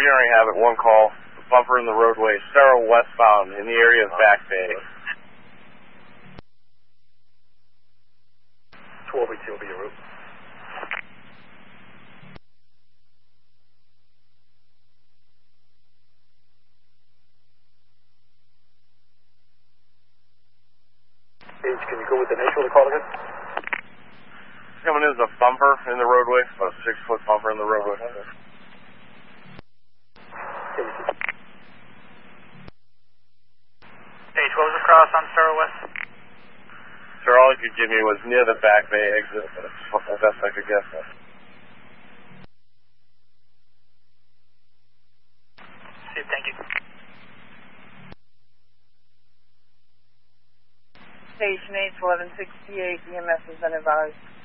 Engineering have it, one call. Bumper in the roadway, Cerro westbound in the area of Back Bay. 1282 will be your route. H, can you go with the nature of the call again? Coming in as a bumper in the roadway, about a 6-foot bumper in the roadway. H, what was the cross on Cerro West? Sir, all you could give me was near the Back Bay exit. That's the best I could guess. Steve, thank you. Station H, 1168, EMS has been advised.